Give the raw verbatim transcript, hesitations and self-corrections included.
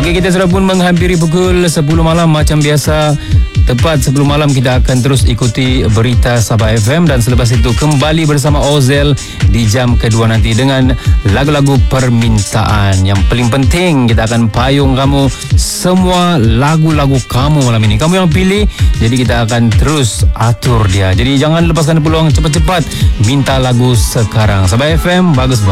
Okey, kita sudah pun menghampiri pukul sepuluh malam macam biasa. Tepat sebelum malam kita akan terus ikuti berita Sabah F M dan selepas itu kembali bersama Ozel di jam kedua nanti dengan lagu-lagu permintaan. Yang paling penting kita akan payung kamu semua lagu-lagu kamu malam ini. Kamu yang pilih, jadi kita akan terus atur dia. Jadi jangan lepaskan peluang, cepat-cepat minta lagu sekarang. Sabah F M bagus banget.